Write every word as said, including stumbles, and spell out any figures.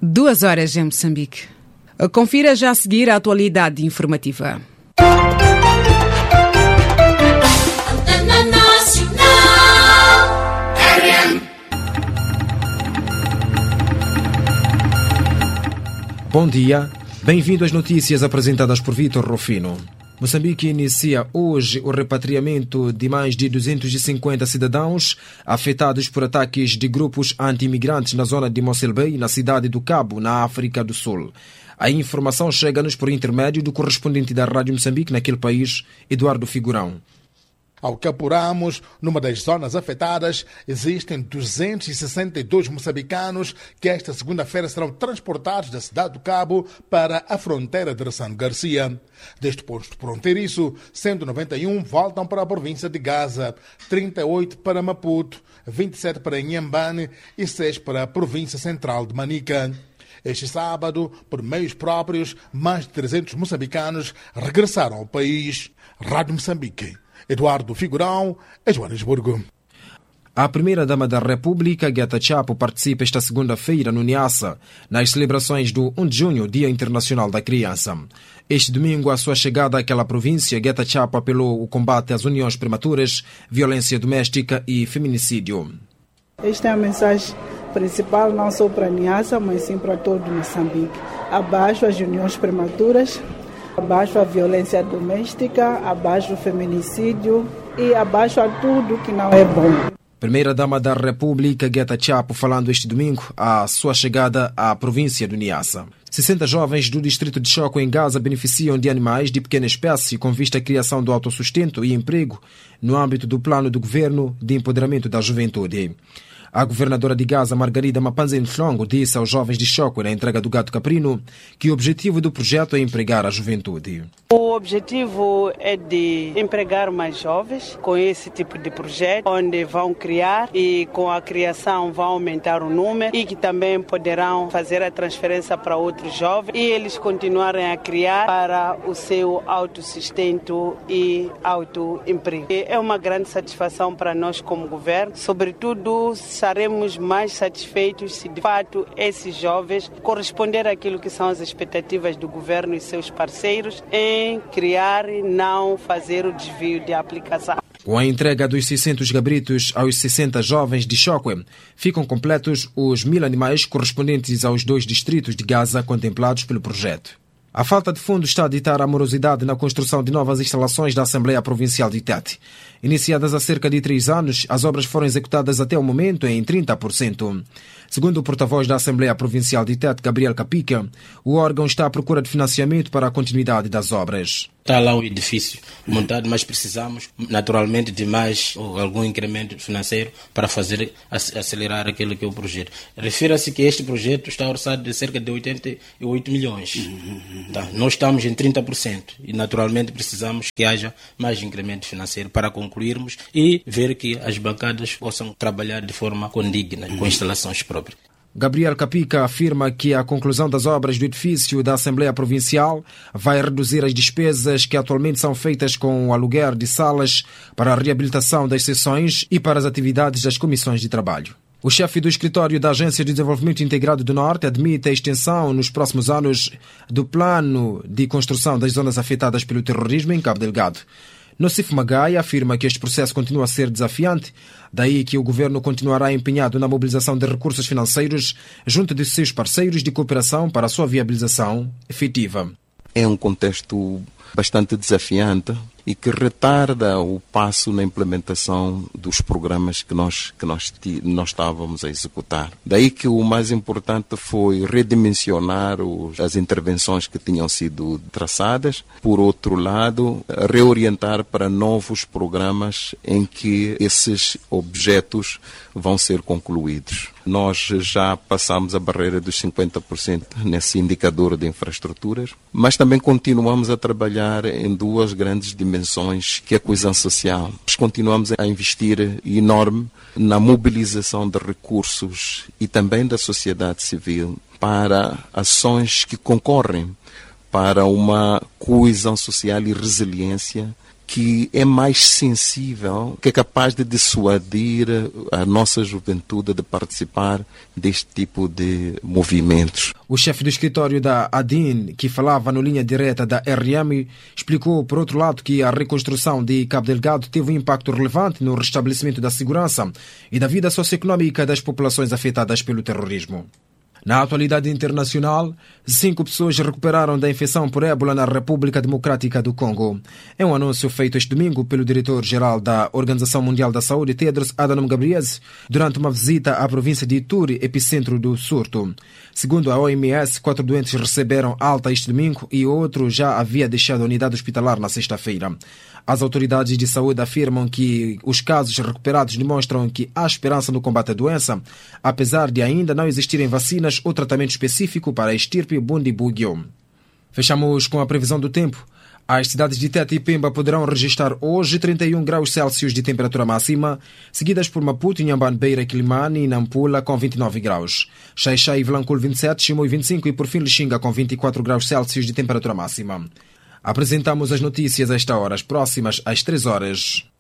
Duas horas em Moçambique. Confira já a seguir a atualidade informativa. Bom dia, bem-vindo às notícias apresentadas por Vítor Rufino. Moçambique inicia hoje o repatriamento de mais de duzentos e cinquenta cidadãos afetados por ataques de grupos anti-imigrantes na zona de Mossel Bay, na cidade do Cabo, na África do Sul. A informação chega-nos por intermédio do correspondente da Rádio Moçambique naquele país, Eduardo Figurão. Ao que apuramos, numa das zonas afetadas, existem duzentos e sessenta e dois moçambicanos que esta segunda-feira serão transportados da cidade do Cabo para a fronteira de Ressano Garcia. Deste posto fronteiriço, cento e noventa e um voltam para a província de Gaza, trinta e oito para Maputo, vinte e sete para Inhambane e seis para a província central de Manica. Este sábado, por meios próprios, mais de trezentos moçambicanos regressaram ao país. Rádio Moçambique. Eduardo Figurão, em Joanesburgo. A primeira-dama da República, Guetta Chapo, participa esta segunda-feira no Niassa, nas celebrações do primeiro de junho, Dia Internacional da Criança. Este domingo, à sua chegada àquela província, Guetta Chapo apelou o combate às uniões prematuras, violência doméstica e feminicídio. Esta é a mensagem principal, não só para a Niassa, mas sim para todo Moçambique. Abaixo as uniões prematuras, abaixo a violência doméstica, abaixo o feminicídio e abaixo a tudo que não é bom. Primeira-dama da República, Guetta Chapo, falando este domingo à sua chegada à província do Niassa. sessenta jovens do distrito de Choco, em Gaza, beneficiam de animais de pequena espécie com vista à criação do autossustento e emprego no âmbito do plano do governo de empoderamento da juventude. A governadora de Gaza, Margarida Mapanzen Flongo, disse aos jovens de Choco, na entrega do gato caprino, que o objetivo do projeto é empregar a juventude. O objetivo é de empregar mais jovens com esse tipo de projeto, onde vão criar e com a criação vão aumentar o número e que também poderão fazer a transferência para outros jovens e eles continuarem a criar para o seu autossustento e autoemprego. É uma grande satisfação para nós como governo, sobretudo estaremos mais satisfeitos se de fato esses jovens corresponder àquilo que são as expectativas do governo e seus parceiros em criar e não fazer o desvio de aplicação. Com a entrega dos seiscentos gabritos aos sessenta jovens de Choque, ficam completos os mil animais correspondentes aos dois distritos de Gaza contemplados pelo projeto. A falta de fundos está a ditar a morosidade na construção de novas instalações da Assembleia Provincial de Tete. Iniciadas há cerca de três anos, as obras foram executadas até o momento em trinta por cento. Segundo o porta-voz da Assembleia Provincial de Tete, Gabriel Capica, o órgão está à procura de financiamento para a continuidade das obras. Está lá o edifício montado, mas precisamos naturalmente de mais ou algum incremento financeiro para fazer acelerar aquele que é o projeto. Refira-se que este projeto está orçado de cerca de oitenta e oito milhões. Tá. Nós estamos em trinta por cento e naturalmente precisamos que haja mais incremento financeiro para concluirmos e ver que as bancadas possam trabalhar de forma condigna, com instalações próprias. Gabriel Capica afirma que a conclusão das obras do edifício da Assembleia Provincial vai reduzir as despesas que atualmente são feitas com o aluguer de salas para a reabilitação das sessões e para as atividades das comissões de trabalho. O chefe do escritório da Agência de Desenvolvimento Integrado do Norte admite a extensão nos próximos anos do plano de construção das zonas afetadas pelo terrorismo em Cabo Delgado. Nocif Magai afirma que este processo continua a ser desafiante, daí que o governo continuará empenhado na mobilização de recursos financeiros junto de seus parceiros de cooperação para a sua viabilização efetiva. É um contexto bastante desafiante e que retarda o passo na implementação dos programas que nós, que nós, nós estávamos a executar. Daí que o mais importante foi redimensionar os, as intervenções que tinham sido traçadas. Por outro lado, reorientar para novos programas em que esses objetos vão ser concluídos. Nós já passamos a barreira dos cinquenta por cento nesse indicador de infraestruturas, mas também continuamos a trabalhar em duas grandes dimensões, que é a coesão social. Nós continuamos a investir enorme na mobilização de recursos e também da sociedade civil para ações que concorrem para uma coesão social e resiliência que é mais sensível, que é capaz de dissuadir a nossa juventude de participar deste tipo de movimentos. O chefe do escritório da ADIN, que falava no linha direta da R M, explicou, por outro lado, que a reconstrução de Cabo Delgado teve um impacto relevante no restabelecimento da segurança e da vida socioeconômica das populações afetadas pelo terrorismo. Na atualidade internacional, cinco pessoas recuperaram da infecção por ébola na República Democrática do Congo. É um anúncio feito este domingo pelo diretor-geral da Organização Mundial da Saúde, Tedros Adhanom Ghebreyesus, durante uma visita à província de Ituri, epicentro do surto. Segundo a O M S, quatro doentes receberam alta este domingo e outro já havia deixado a unidade hospitalar na sexta-feira. As autoridades de saúde afirmam que os casos recuperados demonstram que há esperança no combate à doença, apesar de ainda não existirem vacinas ou tratamento específico para a estirpe Bundibugyo. Fechamos com a previsão do tempo. As cidades de Tete e Pemba poderão registrar hoje trinta e um graus Celsius de temperatura máxima, seguidas por Maputo, Inhambane, Beira, Quilimane e Nampula com vinte e nove graus. Xai-Xai e Vilanculo vinte e sete, Chimoio vinte e cinco e por fim Lixinga com vinte e quatro graus Celsius de temperatura máxima. Apresentamos as notícias a esta hora, as próximas às três horas.